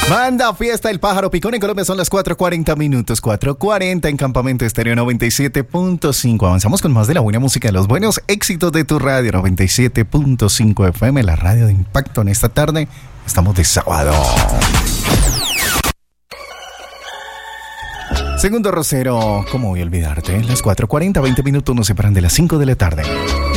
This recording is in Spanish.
Manda fiesta el pájaro picón. En Colombia son las 4:40 minutos. 4:40 en Campamento Estéreo 97.5. Avanzamos con más de la buena música, de los buenos éxitos de tu radio. 97.5 FM, la radio de impacto. En esta tarde estamos de sábado. Segundo Rosero, ¿cómo voy a olvidarte? Las 4:40, 20 minutos nos separan de las 5 de la tarde.